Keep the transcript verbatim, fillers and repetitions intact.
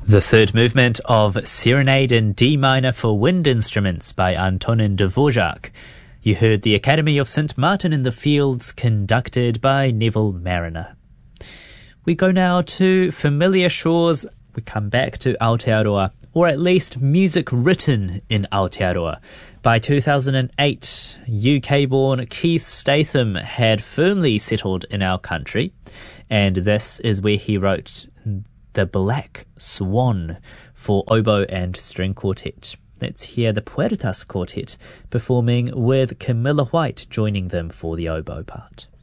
The third movement of Serenade in D minor for wind instruments by Antonin Dvorak. You heard the Academy of Saint Martin in the Fields, conducted by Neville Mariner. We go now to familiar shores. We come back to Aotearoa, or at least music written in Aotearoa. By two thousand eight, U K-born Keith Statham had firmly settled in our country, and this is where he wrote The Black Swan for oboe and string quartet. Let's hear the Puertas Quartet performing with Camilla White joining them for the oboe part.